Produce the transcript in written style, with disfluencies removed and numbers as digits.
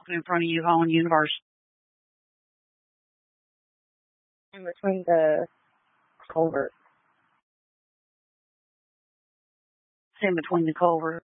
walking in front of you on Universe. In between the culverts. It's in between the culverts.